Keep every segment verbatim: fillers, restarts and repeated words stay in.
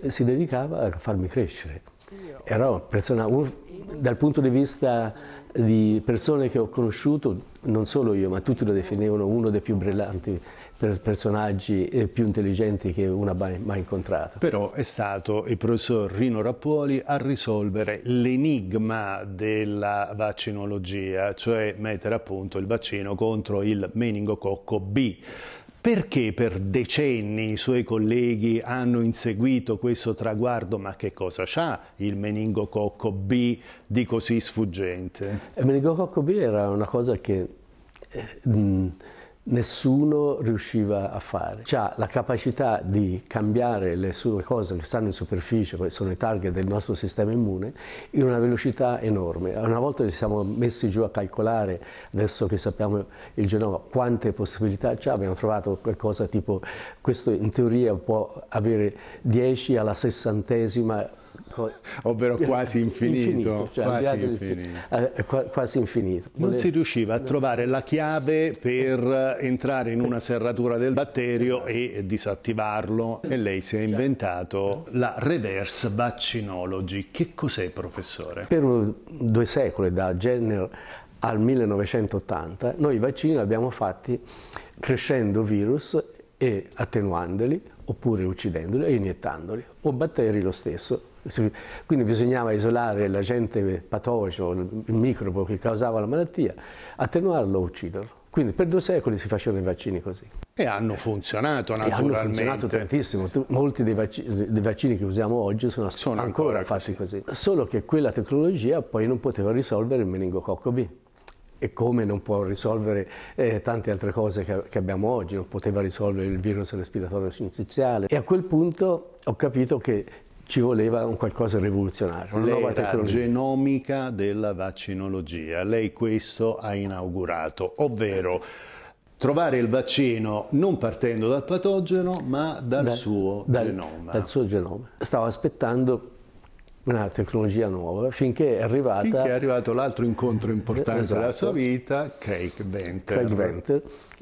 si dedicava a farmi crescere. Era una persona, un, dal punto di vista di persone che ho conosciuto, non solo io, ma tutti lo definivano uno dei più brillanti personaggi e più intelligenti che una mai, mai incontrato. Però è stato il professor Rino Rappuoli a risolvere l'enigma della vaccinologia, cioè mettere a punto il vaccino contro il meningococco B. Perché per decenni i suoi colleghi hanno inseguito questo traguardo? Ma che cosa c'ha il meningococco B di così sfuggente? Il meningococco B era una cosa che eh, mh, nessuno riusciva a fare. C'ha la capacità di cambiare le sue cose che stanno in superficie, che sono i target del nostro sistema immune, in una velocità enorme. Una volta ci siamo messi giù a calcolare, adesso che sappiamo il genoma, quante possibilità c'ha, abbiamo trovato qualcosa tipo, questo in teoria può avere dieci alla sessantesima, ovvero quasi infinito, infinito, cioè, quasi, infinito. Eh, quasi infinito. Non Vole... si riusciva a trovare la chiave per entrare in una serratura del batterio, esatto, e disattivarlo, e lei si è inventato la reverse vaccinology. Che cos'è, professore? Per uno, due secoli, da Jenner al millenovecentottanta, noi i vaccini li abbiamo fatti crescendo virus e attenuandoli, oppure uccidendoli e iniettandoli, o batteri lo stesso. Quindi bisognava isolare l'agente patogeno, il microbo che causava la malattia, attenuarlo o ucciderlo. Quindi per due secoli si facevano i vaccini così. E hanno funzionato naturalmente. E hanno funzionato tantissimo. Molti dei vaccini, dei vaccini che usiamo oggi sono, sono ancora, ancora fatti così. così. Solo che quella tecnologia poi non poteva risolvere il meningococco B. E come non può risolvere eh, tante altre cose che, che abbiamo oggi, non poteva risolvere il virus respiratorio syncytiale. E a quel punto ho capito che ci voleva un qualcosa di rivoluzionario, una nuova tecnologia. Genomica della vaccinologia, lei questo ha inaugurato, ovvero trovare il vaccino non partendo dal patogeno ma dal da, suo dal, genoma. Dal suo genoma. Stavo aspettando una tecnologia nuova finché è arrivata... Finché è arrivato l'altro incontro importante, esatto, della sua vita, Craig Venter. Craig Venter,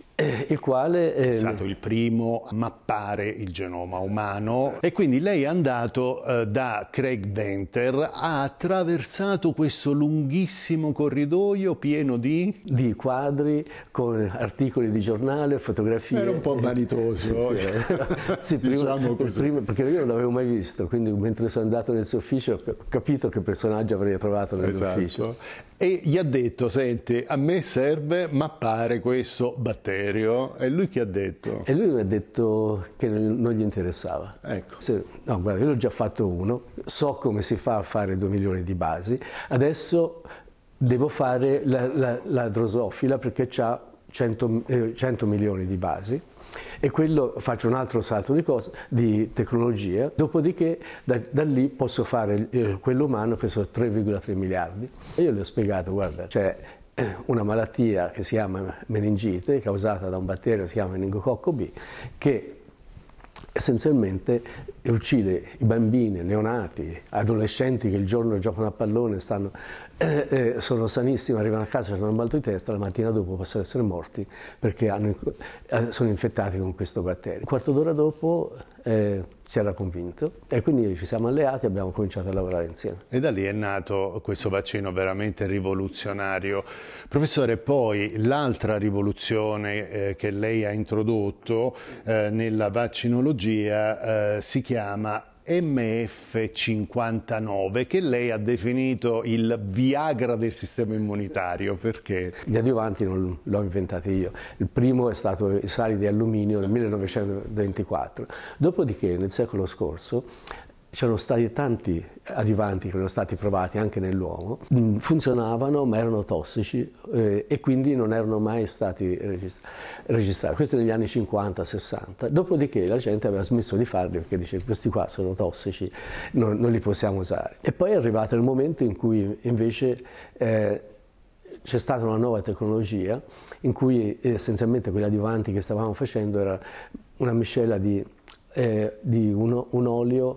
il quale è stato il primo a mappare il genoma umano, e quindi lei è andato eh, da Craig Venter, ha attraversato questo lunghissimo corridoio pieno di... di quadri con articoli di giornale, fotografie. Era un po' vanitoso. Sì, sì, sì, prima, diciamo prima, perché io non l'avevo mai visto, quindi mentre sono andato nel suo ufficio ho capito che personaggio avrei trovato nell'ufficio. Esatto. E gli ha detto: senti, a me serve mappare questo batterio. E lui che ha detto? E lui mi ha detto che non gli interessava. Ecco. Se, no, guarda, io l'ho già fatto uno, so come si fa a fare due milioni di basi, adesso devo fare la, la, la drosofila perché ha cento, eh, cento milioni di basi, e quello faccio un altro salto di, cosa, di tecnologia, dopodiché da, da lì posso fare eh, quello umano che sono tre virgola tre miliardi. E io gli ho spiegato: guarda, c'è una malattia che si chiama meningite, causata da un batterio che si chiama meningococco B, che essenzialmente uccide i bambini, neonati, adolescenti che il giorno giocano a pallone, stanno, eh, eh, sono sanissimi, arrivano a casa, hanno un mal di testa, la mattina dopo possono essere morti perché hanno, eh, sono infettati con questo batterio. Un quarto d'ora dopo eh, si era convinto, e quindi ci siamo alleati e abbiamo cominciato a lavorare insieme. E da lì è nato questo vaccino veramente rivoluzionario. Professore, poi l'altra rivoluzione eh, che lei ha introdotto eh, nella vaccinologia eh, si chiama M F cinquantanove, che lei ha definito il Viagra del sistema immunitario. Perché? Gli adiuvanti non l'ho inventati io. Il primo è stato i sali di alluminio nel millenovecentoventiquattro. Dopodiché, nel secolo scorso, c'erano stati tanti adiuvanti che erano stati provati anche nell'uomo, funzionavano ma erano tossici eh, e quindi non erano mai stati registrati. Questo negli anni cinquanta sessanta. Dopodiché la gente aveva smesso di farli perché dice: questi qua sono tossici, non, non li possiamo usare. E poi è arrivato il momento in cui invece eh, c'è stata una nuova tecnologia in cui essenzialmente quegli adiuvanti che stavamo facendo era una miscela di, eh, di un, un olio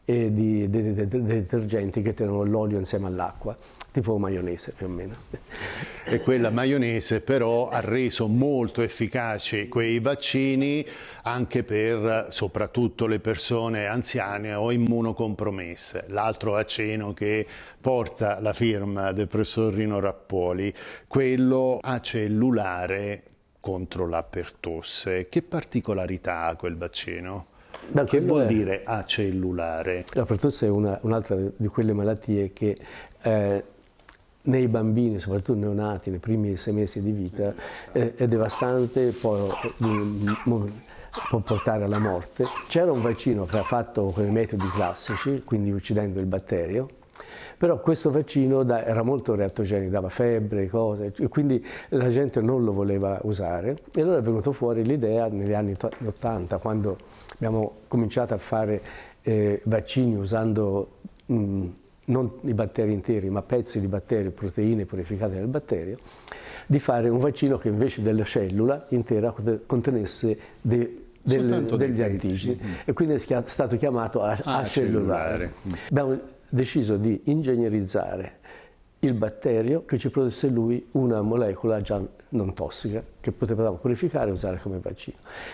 e di, di, di, di detergenti che tengono l'olio insieme all'acqua, tipo maionese più o meno. E quella maionese però ha reso molto efficaci quei vaccini anche per soprattutto le persone anziane o immunocompromesse. L'altro vaccino che porta la firma del professor Rino Rappuoli, quello acellulare contro la pertosse. Che particolarità ha quel vaccino? Da che vuol è... dire acellulare? La pertosse è una, un'altra di quelle malattie che eh, nei bambini, soprattutto neonati, nei primi sei mesi di vita, eh, è devastante, può, può portare alla morte. C'era un vaccino che era fatto con i metodi classici, quindi uccidendo il batterio, però questo vaccino da, era molto reattogenico, dava febbre, cose, e quindi la gente non lo voleva usare. E allora è venuta fuori l'idea negli anni ottanta, quando abbiamo cominciato a fare eh, vaccini usando mh, non i batteri interi, ma pezzi di batteri, proteine purificate dal batterio, di fare un vaccino che invece della cellula intera contenesse dei Del, degli antigeni, mm. e quindi è stato chiamato a, ah, acellulare. Mm. Abbiamo deciso di ingegnerizzare il batterio che ci produsse lui una molecola già non tossica che potevamo purificare e usare come vaccino.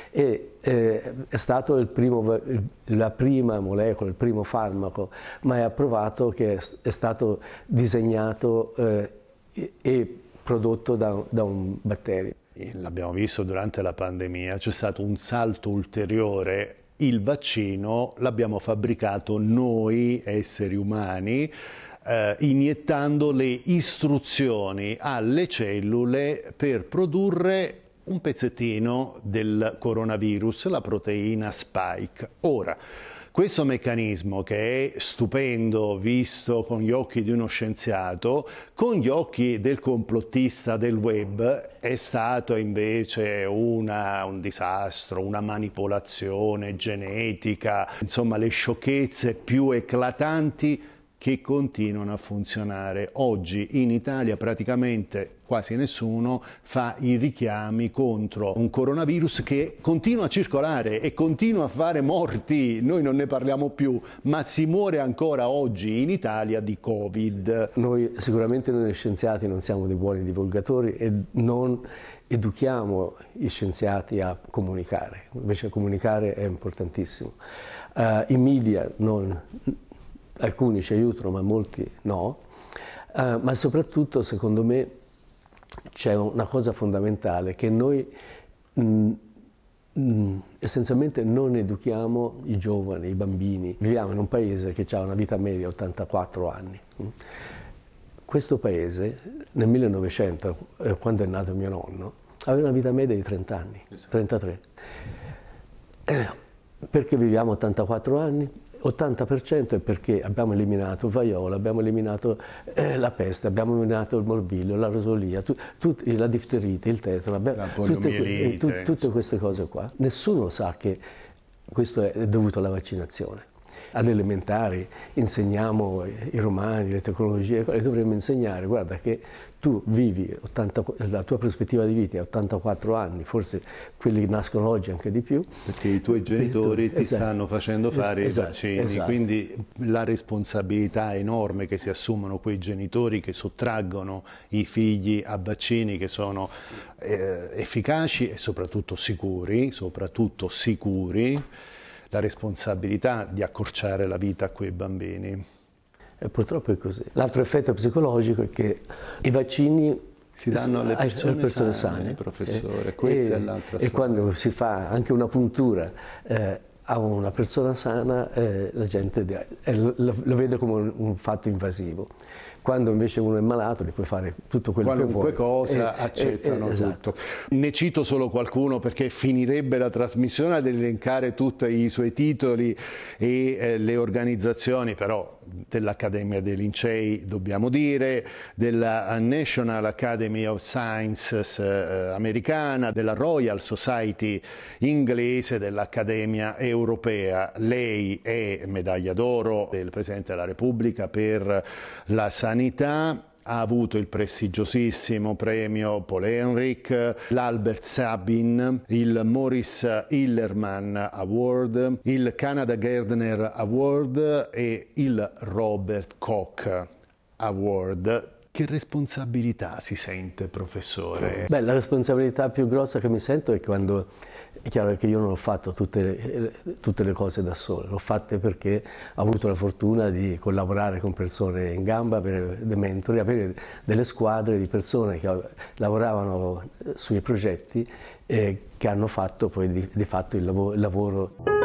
E eh, è stato il primo, la prima molecola, il primo farmaco mai approvato che è, è stato disegnato eh, e, e prodotto da, da un batterio. L'abbiamo visto durante la pandemia, c'è stato un salto ulteriore, il vaccino l'abbiamo fabbricato noi esseri umani, eh, iniettando le istruzioni alle cellule per produrre un pezzettino del coronavirus, la proteina spike. Ora, questo meccanismo, che è stupendo visto con gli occhi di uno scienziato, con gli occhi del complottista del web è stato invece una, un disastro, una manipolazione genetica, insomma le sciocchezze più eclatanti che continuano a funzionare. Oggi in Italia praticamente quasi nessuno fa i richiami contro un coronavirus che continua a circolare e continua a fare morti. Noi non ne parliamo più, ma si muore ancora oggi in Italia di Covid. Noi sicuramente noi scienziati non siamo dei buoni divulgatori e non educhiamo gli scienziati a comunicare, invece comunicare è importantissimo. Uh, I media non... alcuni ci aiutano ma molti no, uh, ma soprattutto secondo me c'è una cosa fondamentale che noi mh, mh, essenzialmente non educhiamo i giovani, i bambini. Viviamo in un paese che ha una vita media ottantaquattro anni. Questo paese nel millenovecento, eh, quando è nato mio nonno, aveva una vita media di trenta anni, trentatré. Eh, perché viviamo ottantaquattro anni? ottanta per cento è perché abbiamo eliminato il vaiolo, abbiamo eliminato eh, la peste, abbiamo eliminato il morbillo, la rosolia, tu, tu, la difterite, il tetano, abbiamo, tutte, tu, tutte queste cose qua. Nessuno sa che questo è dovuto alla vaccinazione. Alle elementari insegniamo i romani, le tecnologie, e dovremmo insegnare, guarda che tu vivi, ottanta, la tua prospettiva di vita è ottantaquattro anni, forse quelli che nascono oggi anche di più. Perché i tuoi genitori ti esatto. stanno facendo fare esatto. i vaccini, esatto. quindi la responsabilità enorme che si assumono quei genitori che sottraggono i figli a vaccini che sono eh, efficaci e soprattutto sicuri, soprattutto sicuri, la responsabilità di accorciare la vita a quei bambini. E purtroppo è così. L'altro effetto psicologico è che i vaccini si danno alle persone, alle persone sane, sane, professore, questa e, è l'altra E quando si fa anche una puntura eh, a una persona sana, eh, la gente eh, lo, lo vede come un, un fatto invasivo. Quando invece uno è malato gli puoi fare tutto quello qualunque che vuoi. cosa eh, accettano eh, esatto. tutto. Ne cito solo qualcuno perché finirebbe la trasmissione ad elencare tutti i suoi titoli e eh, le organizzazioni, però dell'Accademia dei Lincei dobbiamo dire, della National Academy of Sciences eh, americana, della Royal Society inglese, dell'Accademia europea. Lei è medaglia d'oro del Presidente della Repubblica per la sanità, ha avuto il prestigiosissimo premio Paul Ehrlich, l'Albert Sabin, il Morris Hillerman Award, il Canada Gairdner Award e il Robert Koch Award. Che responsabilità si sente, professore? Beh, la responsabilità più grossa che mi sento è quando è chiaro che io non ho fatto tutte le, tutte le cose da solo, l'ho fatte perché ho avuto la fortuna di collaborare con persone in gamba, avere dei mentori, avere delle squadre di persone che lavoravano sui progetti e che hanno fatto poi di, di fatto il lavoro. Il lavoro